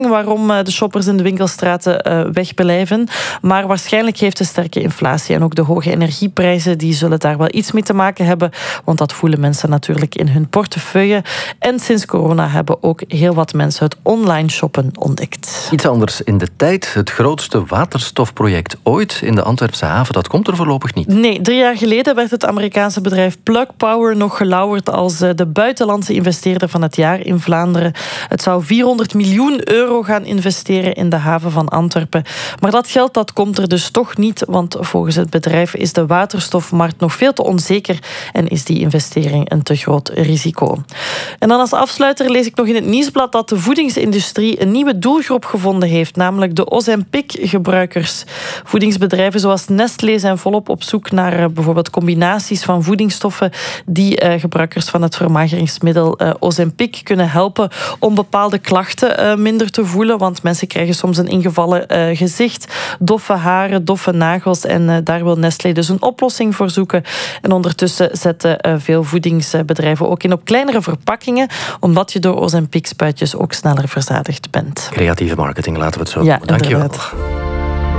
waarom de shoppers in de winkelstraten wegblijven. Maar waarschijnlijk heeft de sterke inflatie en ook de hoge energieprijzen, die zullen daar wel iets mee te maken hebben. Want dat voelen mensen natuurlijk in hun portefeuille. En sinds corona hebben ook heel wat mensen het online shoppen ontdekt. Iets anders in de tijd. Het grootste waterstofproject ooit in de Antwerpse haven, dat komt er voorlopig niet. Nee, 3 jaar geleden werd het Amerikaanse bedrijf Plug Power nog gelauwerd als de buitenlandse investeerder van het jaar in Vlaanderen. Het zou 400 miljoen euro gaan investeren in de haven van Antwerpen. Maar dat geld dat komt er dus toch niet, want volgens het bedrijf is de waterstofmarkt nog veel te onzeker en is die investering een te groot risico. En dan als afsluiter lees ik nog in het nieuwsblad dat de voedingsindustrie een nieuwe doelgroep gevonden heeft, namelijk de Ozempic-gebruikers. Voedingsbedrijven zoals Nestlé zijn volop op zoek naar bijvoorbeeld combinaties van voedingsstoffen die gebruikers van het vermageringsmiddel Ozempic kunnen helpen om bepaalde klachten minder te voelen, want mensen krijgen soms een ingevallen gezicht, doffe haren, doffe nagels en daar wil Nestlé dus een oplossing voor zoeken. En ondertussen zetten veel voedingsbedrijven ook in op kleinere verpakkingen, omdat je door Ozempic-spuitjes ook sneller verzadigd bent. Creatieve marketing, laten we het zo noemen. Dank je wel.